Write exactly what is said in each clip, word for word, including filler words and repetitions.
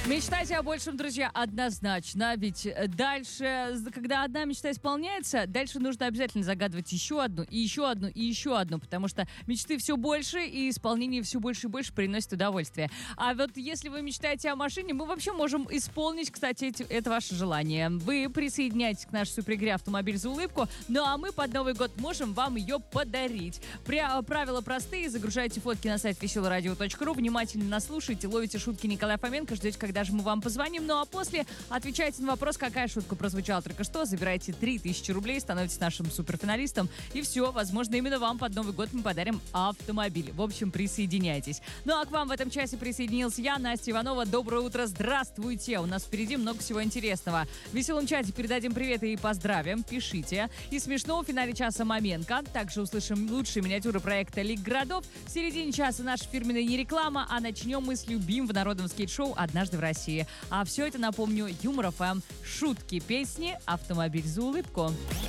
Мечтайте о большем, друзья, однозначно. Ведь дальше, когда одна мечта исполняется, дальше нужно обязательно загадывать еще одну, и еще одну, и еще одну, потому что мечты все больше, и исполнение все больше и больше приносит удовольствие. А вот если вы мечтаете о машине, мы вообще можем исполнить, кстати, эти, это ваше желание. Вы присоединяйтесь к нашей суперигре «Автомобиль за улыбку», ну а мы под Новый год можем вам ее подарить. Пря- правила простые. Загружайте фотки на сайт веселое радио точка ру, внимательно нас слушайте, ловите шутки Николая Фоменко, ждете, когда даже мы вам позвоним. Ну а после отвечайте на вопрос, какая шутка прозвучала только что. Забирайте три тысячи рублей, становитесь нашим суперфиналистом. И все, возможно, именно вам под Новый год мы подарим автомобиль. В общем, присоединяйтесь. Ну а к вам в этом часе присоединился я, Настя Иванова. Доброе утро, здравствуйте. У нас впереди много всего интересного. В веселом чате передадим приветы и поздравим. Пишите. И смешно в финале часа Маменко. Также услышим лучшие миниатюры проекта «Лиг городов». В середине часа наша фирменная не реклама, а начнем мы с любимого народного скейт-шоу «Однажды в России». А все это, напомню, Юмор ФМ, шутки, песни, автомобиль за улыбку.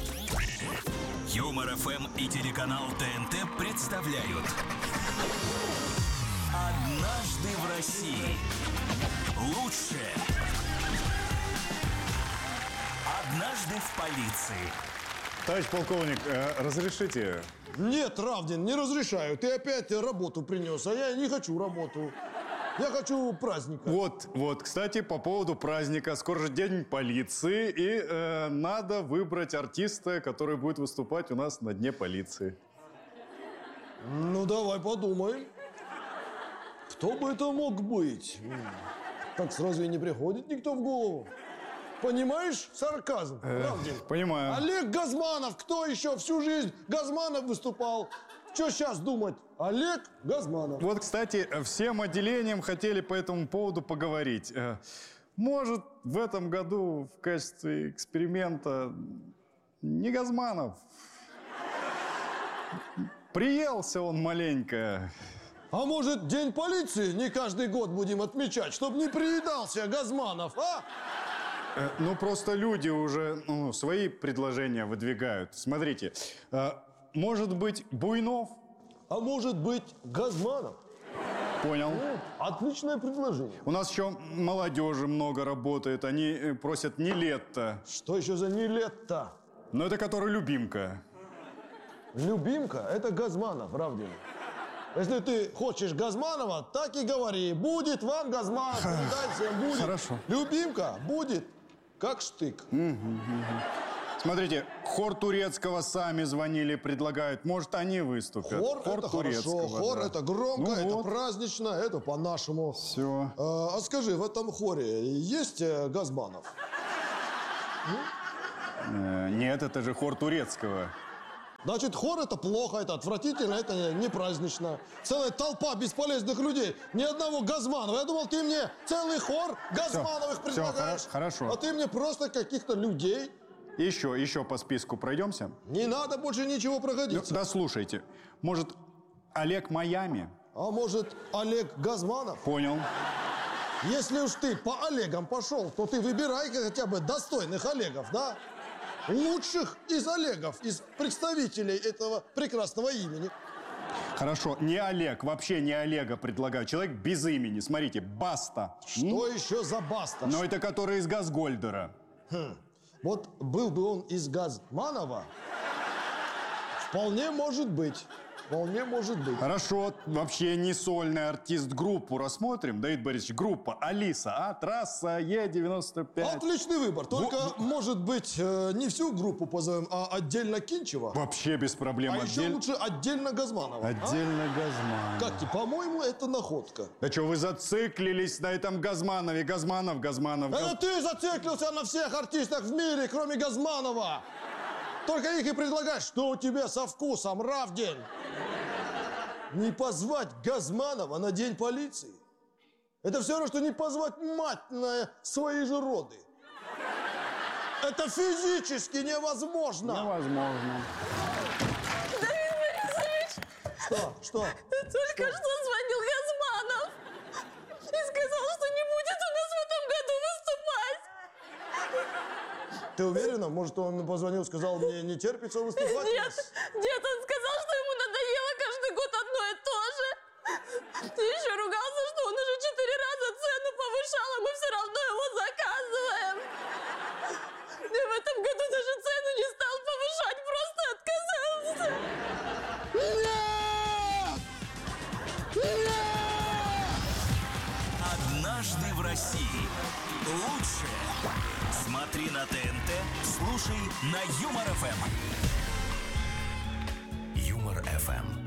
Юмор ФМ и телеканал ТНТ представляют «Однажды в России». Лучшее. «Однажды в полиции». Товарищ полковник, э, разрешите? Нет, Равдин, не разрешаю. Ты опять работу принес, а я не хочу работу. Я хочу праздника. Вот, вот, кстати, по поводу праздника. Скоро же день полиции, и э, надо выбрать артиста, который будет выступать у нас на Дне полиции. Ну, давай подумаем. Кто бы это мог быть? Так сразу и не приходит никто в голову. Понимаешь сарказм, Равдин? Понимаю. Олег Газманов. Кто еще всю жизнь Газманов выступал? Что сейчас думать? Олег Газманов. Вот, кстати, всем отделением хотели по этому поводу поговорить. Э, Может, в этом году в качестве эксперимента не Газманов. Приелся он маленько. А может, День полиции не каждый год будем отмечать, чтобы не приедался Газманов, а? Э, Ну, просто люди уже ну, свои предложения выдвигают. Смотрите, э, может быть, Буйнов? А может быть, Газманов? Понял. Ну, отличное предложение. У нас еще молодежи много работает. Они э, просят Нилетто. Что еще за Нилетто? Но это который любимка. Любимка – это Газманов, Равдин. Если ты хочешь Газманова, так и говори. Будет вам Газманов, передай всем, будет. Хорошо. Любимка будет как штык. Смотрите, хор турецкого сами звонили, предлагают. Может, они выступят. Хор, это хорошо, хор да. это громко, Ну это вот. празднично, это по-нашему. Все. А, а скажи, в этом хоре есть э, Газманов? Э, нет, это же хор турецкого. Значит, хор это плохо, это отвратительно, это не празднично. Целая толпа бесполезных людей. Ни одного Газманова. Я думал, ты мне целый хор Газмановых Всё, предлагаешь. всё, хоро- хорошо. А ты мне просто каких-то людей. Еще, еще по списку пройдемся. Не надо больше ничего Ну, проходиться. да слушайте, может, Олег Майами? А может, Олег Газманов? Понял. Если уж ты по Олегам пошел, то ты выбирай хотя бы достойных Олегов, да? Лучших из Олегов, из представителей этого прекрасного имени. Хорошо, не Олег, вообще не Олега предлагаю. Человек без имени. Смотрите, Баста. Что еще за Баста? Но это который из Газгольдера. Вот был бы он из Газманова, вполне может быть. Вполне может быть. Хорошо, вообще не сольный артист, группу рассмотрим. Давид Борисович, группа Алиса, а? Трасса Е девяносто пять. Отличный выбор. Только, Во- может быть, э, не всю группу позовем, а отдельно Кинчева. Вообще без проблем. А еще Отдель- лучше отдельно Газманова. а? Отдельно Газманов. Как тебе? По-моему, это находка. Да что, вы зациклились на этом Газманове? Газманов, Газманов, Газ- Это ты зациклился на всех артистах в мире, кроме Газманова. Только их и предлагаешь, что у тебя со вкусом, Равдень. Не позвать Газманова на День полиции. Это все равно, что не позвать мать на свои же роды. Это физически невозможно. Невозможно. Давид Борисович, Что? Что? только что звонил Газманов и сказал, что не будет у нас в этом году выступать. Ты уверена? Может, он позвонил, сказал, мне не терпится выступать? у Нет, нас? нет, он сказал, что ему надоело каждый год одно и то же. И еще ругался, что он уже четыре раза цену повышал, а мы все в России». Лучшее смотри на ТНТ, слушай на Юмор ФМ. Юмор ФМ.